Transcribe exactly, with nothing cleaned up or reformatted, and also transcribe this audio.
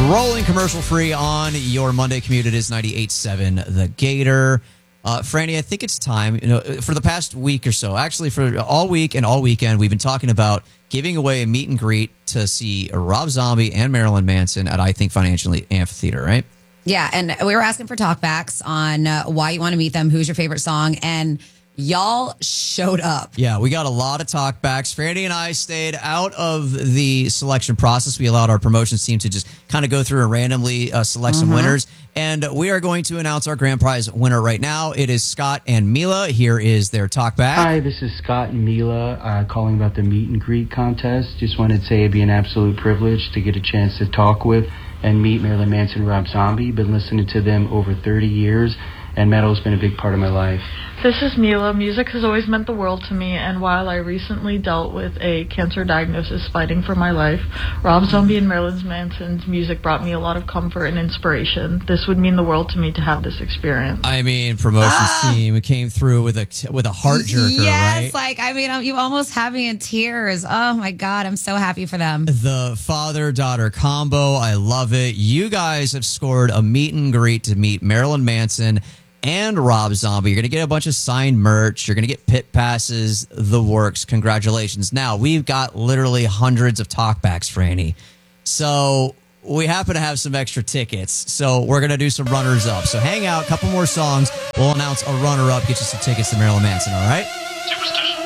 Rolling commercial free on your Monday commute. It is ninety-eight point seven The Gator. Uh, Franny, I think it's time. You know, for the past week or so, actually for all week and all weekend, we've been talking about giving away a meet and greet to see Rob Zombie and Marilyn Manson at I Think Financial Amphitheater, right? Yeah, and we were asking for talkbacks on uh, why you want to meet them, who's your favorite song, and y'all showed up. Yeah, we got a lot of talkbacks. Franny and I stayed out of the selection process. We allowed our promotions team to just kind of go through and randomly uh, select mm-hmm. some winners. And we are going to announce our grand prize winner right now. It is Scott and Mila. Here is their talkback. Hi, this is Scott and Mila uh, calling about the meet and greet contest. Just wanted to say it'd be an absolute privilege to get a chance to talk with and meet Marilyn Manson and Rob Zombie. Been listening to them over thirty years, and metal's been a big part of my life. This is Mila. Music has always meant the world to me, and while I recently dealt with a cancer diagnosis fighting for my life, Rob Zombie and Marilyn Manson's music brought me a lot of comfort and inspiration. This would mean the world to me to have this experience. I mean, promotions ah. team came through with a with a heart jerker, yes, right? like, I mean, you almost have me in tears. Oh, my God. I'm so happy for them. The father-daughter combo. I love it. You guys have scored a meet and greet to meet Marilyn Manson and Rob Zombie. You're going to get a bunch of signed merch. You're going to get pit passes, the works. Congratulations. Now, we've got literally hundreds of talkbacks, Franny. So we happen to have some extra tickets. So we're going to do some runners-up. So hang out, a couple more songs. We'll announce a runner-up, get you some tickets to Marilyn Manson, all right? Superstar.